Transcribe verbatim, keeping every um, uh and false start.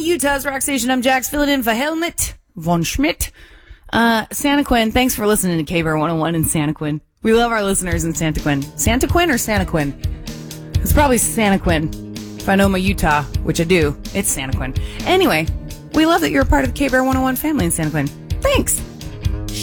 Utah's Rock Station. I'm Jax, filling in for Helmut von Schmidt. Uh, Santa Quinn, thanks for listening to K-Bear one oh one in Santa Quinn. We love our listeners in Santa Quinn. Santa Quinn or Santa Quinn? It's probably Santa Quinn. If I know my Utah, which I do, it's Santa Quinn. Anyway, we love that you're a part of the K-Bear one oh one family in Santa Quinn. Thanks.